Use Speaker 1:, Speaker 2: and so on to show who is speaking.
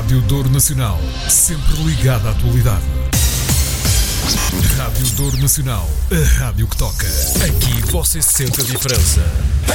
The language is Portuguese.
Speaker 1: Rádio Dor Nacional, sempre ligada à atualidade. Rádio Dor Nacional, a rádio que toca. Aqui você sente a diferença.